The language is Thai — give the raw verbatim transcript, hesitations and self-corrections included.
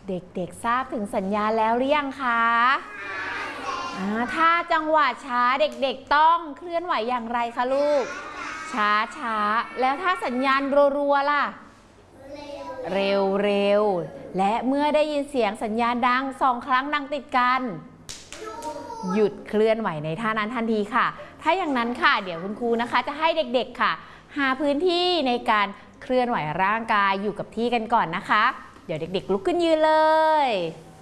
เด็กๆทราบถึงสัญญาณแล้วหรือยังคะถ้าจังหวะช้าเด็กๆต้องเคลื่อนไหวอย่างไรคะลูกช้าช้าแล้วถ้าสัญญาณรัวๆล่ะเร็วเร็วและเมื่อได้ยินเสียงสัญญาณดังสองครั้งดังติดกันหยุดเคลื่อนไหวในท่านั้นทันทีค่ะถ้าอย่างนั้นค่ะเดี๋ยวคุณครูนะคะจะให้เด็กๆค่ะหาพื้นที่ในการเคลื่อนไหวร่างกายอยู่กับที่กันก่อนนะคะเดี๋ยวเด็กๆลุกขึ้นยืนเลย